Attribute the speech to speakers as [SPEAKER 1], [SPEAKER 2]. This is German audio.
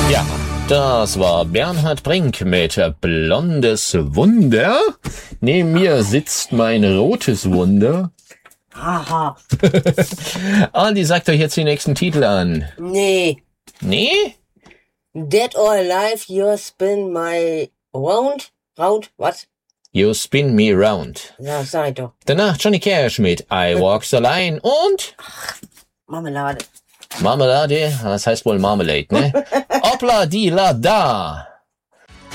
[SPEAKER 1] Ja, das war Bernhard Brink mit Blondes Wunder. Neben mir sitzt mein rotes Wunder.
[SPEAKER 2] Aha.
[SPEAKER 1] Andi, sagt euch jetzt die nächsten Titel an.
[SPEAKER 2] Nee.
[SPEAKER 1] Nee?
[SPEAKER 2] Dead or Alive, you spin my round, was?
[SPEAKER 1] You Spin Me Round.
[SPEAKER 2] Ja, sag ich doch.
[SPEAKER 1] Danach Johnny Cash mit I Walk the Line und
[SPEAKER 2] Marmelade.
[SPEAKER 1] Marmelade, das heißt wohl Marmalade, ne? Opla di la da.